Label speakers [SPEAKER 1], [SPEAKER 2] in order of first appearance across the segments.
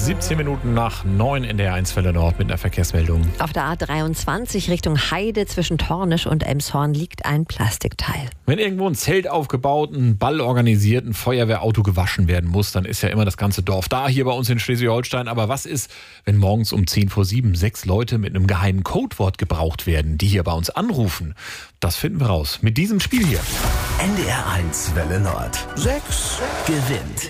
[SPEAKER 1] 17 Minuten nach 9 in der 1 Welle Nord mit einer Verkehrsmeldung.
[SPEAKER 2] Auf der A23 Richtung Heide zwischen Tornisch und Elmshorn liegt ein Plastikteil.
[SPEAKER 1] Wenn irgendwo ein Zelt aufgebaut, ein Ball organisiert, ein Feuerwehrauto gewaschen werden muss, dann ist ja immer das ganze Dorf da, hier bei uns in Schleswig-Holstein. Aber was ist, wenn morgens um 6:10 6 Leute mit einem geheimen Codewort gebraucht werden, die hier bei uns anrufen? Das finden wir raus mit diesem Spiel hier.
[SPEAKER 3] NDR 1 Welle Nord. 6 gewinnt.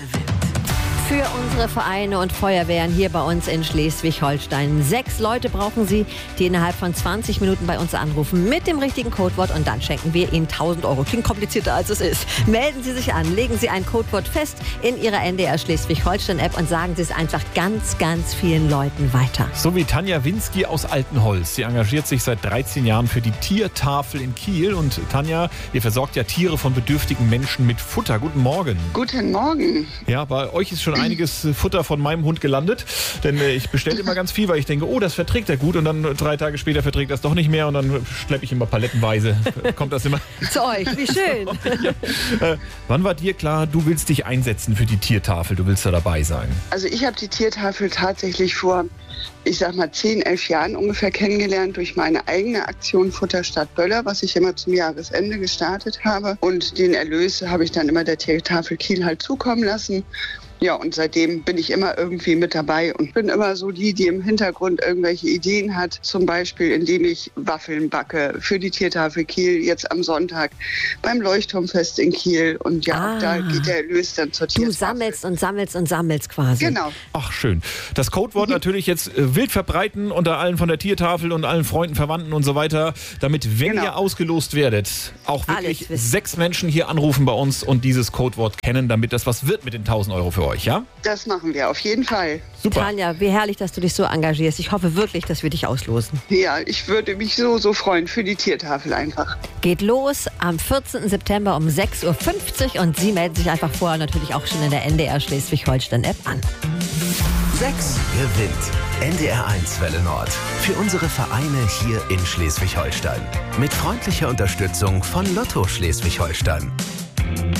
[SPEAKER 2] Für unsere Vereine und Feuerwehren hier bei uns in Schleswig-Holstein. 6 Leute brauchen Sie, die innerhalb von 20 Minuten bei uns anrufen mit dem richtigen Codewort und dann schenken wir Ihnen 1.000 Euro. Klingt komplizierter als es ist. Melden Sie sich an, legen Sie ein Codewort fest in Ihrer NDR Schleswig-Holstein-App und sagen Sie es einfach ganz, ganz vielen Leuten weiter.
[SPEAKER 1] So wie Tanja Winski aus Altenholz. Sie engagiert sich seit 13 Jahren für die Tiertafel in Kiel. Und Tanja, ihr versorgt ja Tiere von bedürftigen Menschen mit Futter. Guten Morgen.
[SPEAKER 4] Guten Morgen.
[SPEAKER 1] Ja, bei euch ist schon einiges Futter von meinem Hund gelandet, denn ich bestelle immer ganz viel, weil ich denke, oh, das verträgt er gut und dann 3 Tage später verträgt er es doch nicht mehr und dann schleppe ich immer palettenweise. Kommt das immer
[SPEAKER 2] zu euch, wie schön.
[SPEAKER 1] Ja. Wann war dir klar, du willst dich einsetzen für die Tiertafel, du willst da dabei sein?
[SPEAKER 4] Also ich habe die Tiertafel tatsächlich vor, 10, 11 Jahren ungefähr kennengelernt durch meine eigene Aktion Futter statt Böller, was ich immer zum Jahresende gestartet habe. Und den Erlös habe ich dann immer der Tiertafel Kiel halt zukommen lassen. Ja, und seitdem bin ich immer irgendwie mit dabei und bin immer so die im Hintergrund irgendwelche Ideen hat. Zum Beispiel, indem ich Waffeln backe für die Tiertafel Kiel jetzt am Sonntag beim Leuchtturmfest in Kiel. Und ja, da geht der Erlös dann zur Tiertafel.
[SPEAKER 2] Du sammelst und sammelst und sammelst quasi.
[SPEAKER 4] Genau.
[SPEAKER 1] Ach, schön. Das Codewort natürlich jetzt wild verbreiten unter allen von der Tiertafel und allen Freunden, Verwandten und so weiter, damit, wenn ihr ausgelost werdet, auch wirklich 6 Menschen hier anrufen bei uns und dieses Codewort kennen, damit das was wird mit den 1.000 Euro für euch. Ja?
[SPEAKER 4] Das machen wir auf jeden Fall.
[SPEAKER 1] Super.
[SPEAKER 2] Tanja, wie herrlich, dass du dich so engagierst. Ich hoffe wirklich, dass wir dich auslosen.
[SPEAKER 4] Ja, ich würde mich so freuen für die Tiertafel einfach.
[SPEAKER 2] Geht los am 14. September um 6:50 Uhr und Sie melden sich einfach vorher natürlich auch schon in der NDR Schleswig-Holstein-App an.
[SPEAKER 3] 6 gewinnt. NDR 1 Welle Nord. Für unsere Vereine hier in Schleswig-Holstein. Mit freundlicher Unterstützung von Lotto Schleswig-Holstein.